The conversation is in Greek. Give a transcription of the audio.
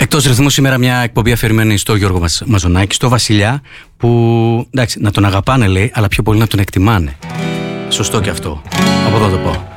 Εκτός ρυθμού σήμερα μια εκπομπή αφιερωμένη στο Γιώργο Μαζονάκη, στο Βασιλιά, που εντάξει, να τον αγαπάνε λέει, αλλά πιο πολύ να τον εκτιμάνε. Σωστό και αυτό. Από εδώ το πω.